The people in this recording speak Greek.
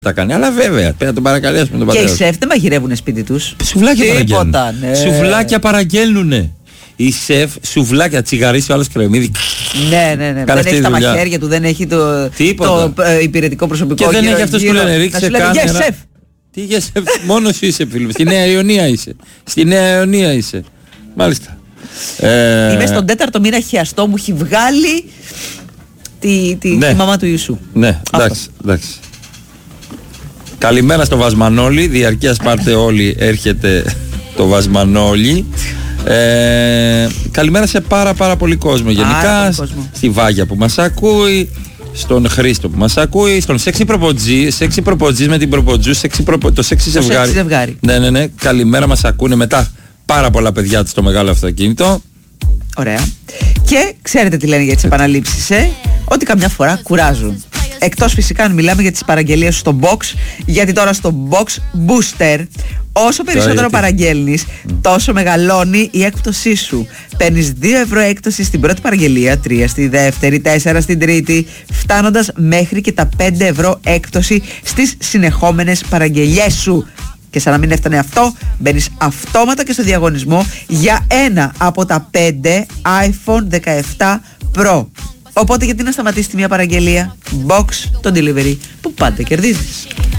τα κάνει. Αλλά βέβαια, πρέπει να τον παρακαλέσουμε τον πατέρα. Και οι σεφ δεν μαγειρεύουν σπίτι τους. Σουβλάκια παραγγέλνουν. Ναι. Σουβλάκια παραγγέλνουνε. Οι σεφ, σουβλάκια, τσιγαρίσει ο άλλος κρεμμύδι. Ναι. Δεν έχει τα μαχαίρια του, δεν έχει το υπηρετικό προσωπικό. Και δεν έχει αυτός που λένε ρίξε κάμερα. Τι για σεφ, μόνος σου είσαι φίλος. Στη Νέα Ιωνία είσαι. Στη Νέα Ιωνία είσαι. Μάλιστα. Είμαι στον 4ο μήνα χιαστό, μου έχει βγάλει τη μαμά του Ιησού. Ναι, εντάξει. Καλημέρα στο Βασμανόλι. Διαρκείας πάρτε όλοι, έρχεται το Βασμανόλι. Καλημέρα σε πάρα πολύ κόσμο γενικά. Στη Βάγια που μας ακούει, στον Χρήστο που μας ακούει, στον Σεξι Προποτζής με την Προποτζού, το Σεξι Ζευγάρι. Ναι. Καλημέρα, μας ακούνε μετά πάρα πολλά παιδιά στο μεγάλο αυτοκίνητο. Ωραία. Και ξέρετε τι λένε για τις επαναλήψεις, ότι καμιά φορά κουράζουν. Εκτός φυσικά αν μιλάμε για τις παραγγελίες στο box, γιατί τώρα στο box booster όσο περισσότερο παραγγέλνεις, τόσο μεγαλώνει η έκπτωσή σου. Παίρνεις 2 ευρώ έκπτωση στην πρώτη παραγγελία, 3 στη δεύτερη, 4 στην τρίτη, φτάνοντας μέχρι και τα 5 ευρώ έκπτωση στις συνεχόμενες παραγγελιές σου. Και σαν να μην έφτανε αυτό, μπαίνεις αυτόματα και στο διαγωνισμό για ένα από τα 5 iPhone 17 Pro. Οπότε γιατί να σταματήσει τη μία παραγγελία? Box το delivery που πάντα κερδίζεις.